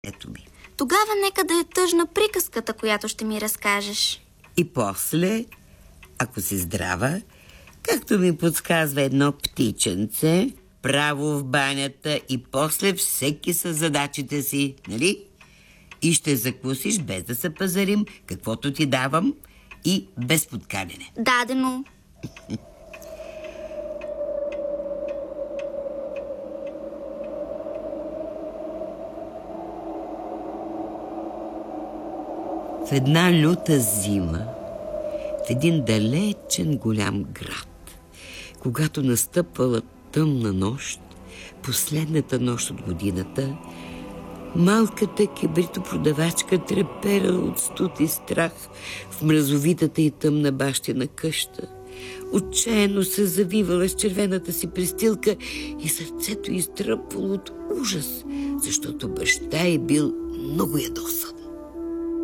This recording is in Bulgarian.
Ето ми. Тогава нека да е тъжна приказката, която ще ми разкажеш. И после, ако си здрава, както ми подсказва едно птиченце, право в банята и после всеки със задачите си, нали? И ще закусиш без да се пазарим, каквото ти давам и без подканяне. Дадено. В една люта зима, в един далечен голям град, когато настъпвала тъмна нощ, последната нощ от годината, малката кибритопродавачка треперала от студ и страх в мразовитата и тъмна бащина къща. Отчаяно се завивала с червената си престилка и сърцето изтръпвало от ужас, защото баща е бил много ядосан.